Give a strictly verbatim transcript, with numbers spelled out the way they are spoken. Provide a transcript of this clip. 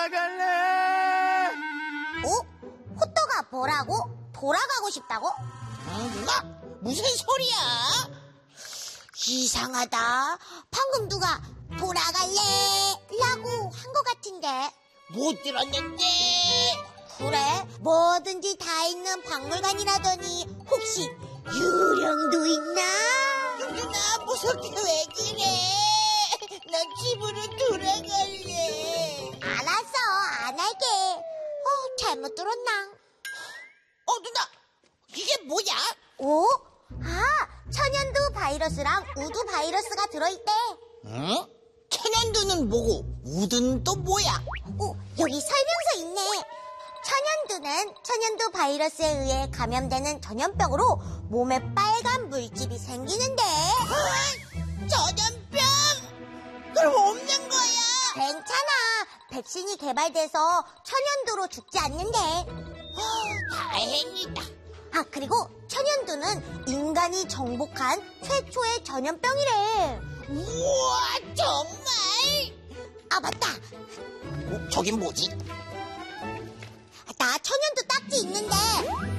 돌아갈래. 어? 호떡아 뭐라고? 돌아가고 싶다고? 아, 누나, 무슨 소리야? 이상하다. 방금 누가 돌아갈래? 라고 한 것 같은데. 못 들었는데. 그래? 뭐든지 다 있는 박물관이라더니 혹시 유령도 있나? 누나, 무섭게 왜 그래? 나 집으로 돌아갈래. 알았어, 안 할게. 어, 잘못 들었나? 어, 누나, 이게 뭐야? 오? 아, 천연두 바이러스랑 우두 바이러스가 들어있대. 응? 천연두는 뭐고 우두는 또 뭐야? 오, 여기 설명서 있네. 천연두는 천연두 바이러스에 의해 감염되는 전염병으로 몸에 빨간 물집이 생기는데. 어? 전염병? 그럼 없는 거야? 괜찮아. 백신이 개발돼서 천연두로 죽지 않는데. 어, 다행이다. 아, 그리고 천연두는 인간이 정복한 최초의 전염병이래. 우와, 정말? 아, 맞다. 어, 저긴 뭐지? 나 천연두 딱지 있는데